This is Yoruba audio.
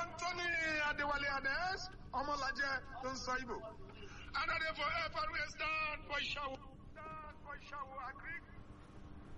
Anthony Adewale Anes, Omolaje, don't say Igbo. And for FRA stand for Ishawo. Stand for Ishawo, agree.